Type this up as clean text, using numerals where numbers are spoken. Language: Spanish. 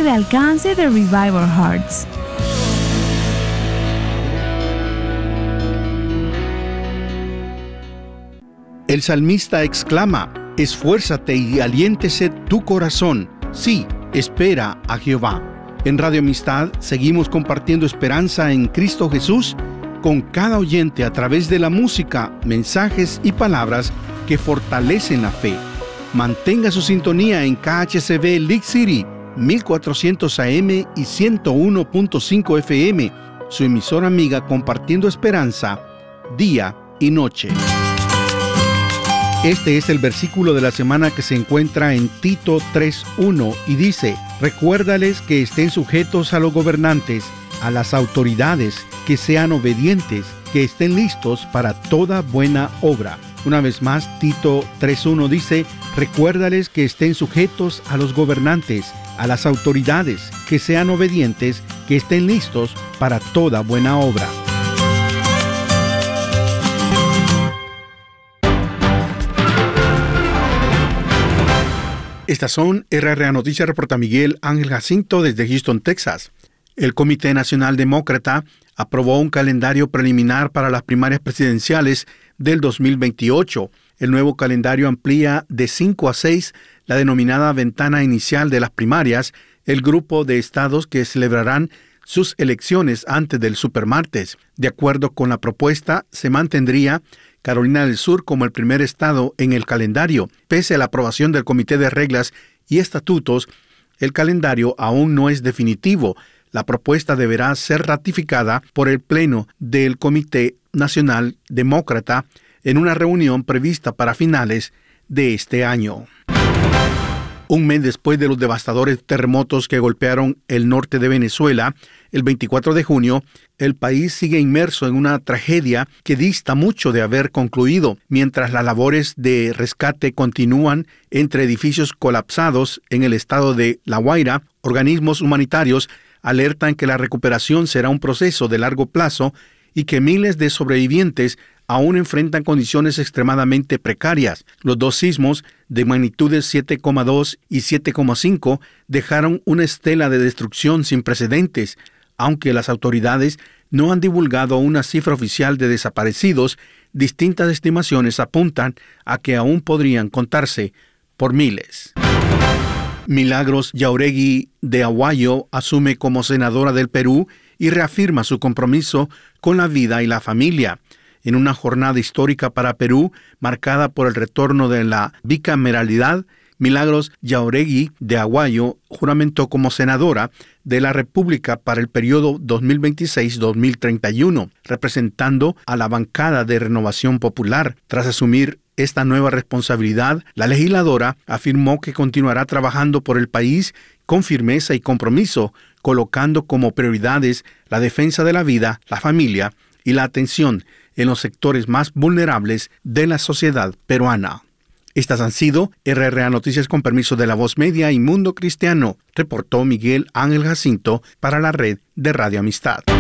de alcance de Revival Hearts. El salmista exclama: esfuérzate y aliéntese tu corazón. Sí, espera a Jehová. En Radio Amistad seguimos compartiendo esperanza en Cristo Jesús con cada oyente a través de la música, mensajes y palabras que fortalecen la fe. Mantenga su sintonía en KHCB League City, 1400 AM y 101.5 FM, su emisora amiga compartiendo esperanza día y noche. Este es el versículo de la semana que se encuentra en Tito 3:1 y dice: recuérdales que estén sujetos a los gobernantes, a las autoridades, que sean obedientes, que estén listos para toda buena obra. Una vez más, Tito 3:1 dice: recuérdales que estén sujetos a los gobernantes, a las autoridades, que sean obedientes, que estén listos para toda buena obra. Estas son RRA Noticias, reporta Miguel Ángel Jacinto desde Houston, Texas. El Comité Nacional Demócrata aprobó un calendario preliminar para las primarias presidenciales del 2028. El nuevo calendario amplía de 5 a 6 la denominada ventana inicial de las primarias, el grupo de estados que celebrarán sus elecciones antes del supermartes. De acuerdo con la propuesta, se mantendría Carolina del Sur como el primer estado en el calendario. Pese a la aprobación del Comité de Reglas y Estatutos, el calendario aún no es definitivo. La propuesta deberá ser ratificada por el Pleno del Comité Nacional Demócrata en una reunión prevista para finales de este año. Un mes después de los devastadores terremotos que golpearon el norte de Venezuela, el 24 de junio, el país sigue inmerso en una tragedia que dista mucho de haber concluido. Mientras las labores de rescate continúan entre edificios colapsados en el estado de La Guaira, organismos humanitarios alertan que la recuperación será un proceso de largo plazo y que miles de sobrevivientes aún enfrentan condiciones extremadamente precarias. Los dos sismos de magnitudes 7,2 y 7,5 dejaron una estela de destrucción sin precedentes. Aunque las autoridades no han divulgado una cifra oficial de desaparecidos, distintas estimaciones apuntan a que aún podrían contarse por miles. Milagros Jáuregui de Aguayo asume como senadora del Perú y reafirma su compromiso con la vida y la familia. En una jornada histórica para Perú, marcada por el retorno de la bicameralidad, Milagros Jáuregui de Aguayo juramentó como senadora de la República para el periodo 2026-2031, representando a la bancada de Renovación Popular. Tras asumir esta nueva responsabilidad, la legisladora afirmó que continuará trabajando por el país con firmeza y compromiso, colocando como prioridades la defensa de la vida, la familia y la atención en los sectores más vulnerables de la sociedad peruana. Estas han sido RRA Noticias con permiso de La Voz Media y Mundo Cristiano, reportó Miguel Ángel Jacinto para la red de Radio Amistad.